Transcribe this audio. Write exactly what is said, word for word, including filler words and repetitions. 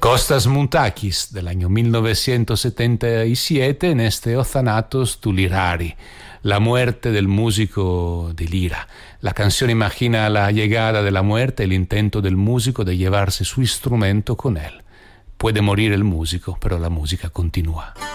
Costas Muntakis, del año mil novecientos setenta y siete, en este O Thanatos tu Lirari, la muerte del músico de lira. La canción imagina la llegada de la muerte, el intento del músico de llevarse su instrumento con él. Puede morir el músico, pero la música continúa.